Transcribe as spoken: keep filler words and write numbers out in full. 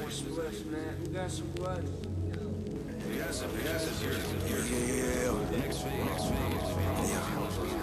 some west, man. We got some what? We got some, we got some, here, here, Yeah. next phase, next phase, next phase.